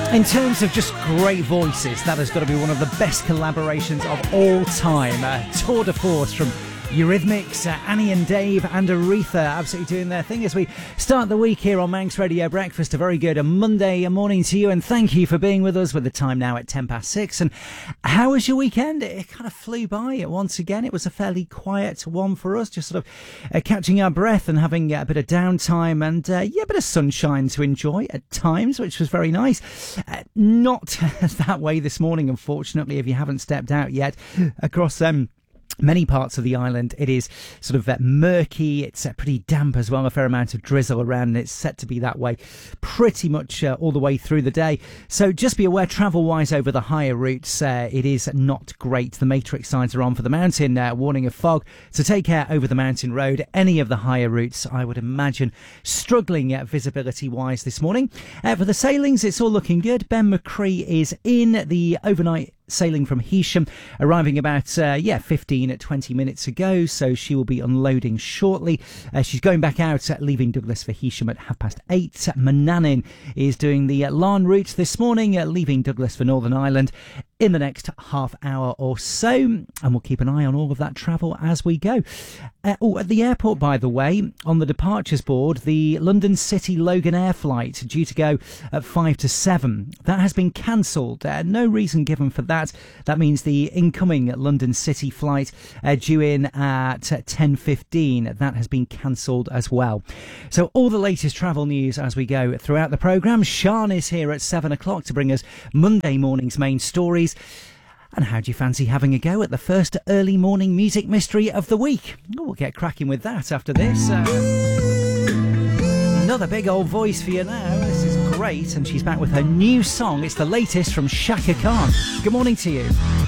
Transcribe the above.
In terms of just great voices, that has got to be one of the best collaborations of all time. Tour de force from Eurythmics, Annie and Dave and Aretha absolutely doing their thing as we start the week here on Manx Radio Breakfast. A very good Monday morning to you, and thank you for being with us with the time now at 6:10. And how was your weekend? It kind of flew by once again. It was a fairly quiet one for us, just sort of catching our breath and having a bit of downtime and a bit of sunshine to enjoy at times, which was very nice. Not that way this morning, unfortunately, if you haven't stepped out yet. Across many parts of the island, it is sort of murky. It's pretty damp as well, a fair amount of drizzle around, and it's set to be that way pretty much all the way through the day. So just be aware, travel-wise, over the higher routes, it is not great. The matrix signs are on for the mountain, warning of fog, so take care over the mountain road. Any of the higher routes, I would imagine, struggling visibility-wise this morning. For the sailings, it's all looking good. Ben McCree is in the overnight sailing from Heysham, arriving about 15-20 minutes ago, so she will be unloading shortly. She's going back out, leaving Douglas for Heysham at 8:30. Manannan is doing the Larne route this morning, leaving Douglas for Northern Ireland in the next half hour or so, and we'll keep an eye on all of that travel as we go. At the airport, by the way, on the departures board, the London City Logan Air flight due to go at 5 to 7. That has been cancelled. No reason given for that. That means the incoming London City flight due in at 10:15. That has been cancelled as well. So all the latest travel news as we go throughout the programme. Sean is here at 7 o'clock to bring us Monday morning's main stories. And how do you fancy having a go at the first early morning music mystery of the week? We'll get cracking with that after this. Another big old voice for you now. This is great, and she's back with her new song. It's the latest from Shaka Khan. Good morning to you.